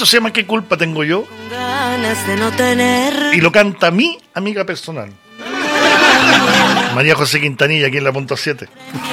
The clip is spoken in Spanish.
Esto se llama ¿Qué culpa tengo yo? Ganas de no tener. Y lo canta mi amiga personal, María José Quintanilla, aquí en la punto 7.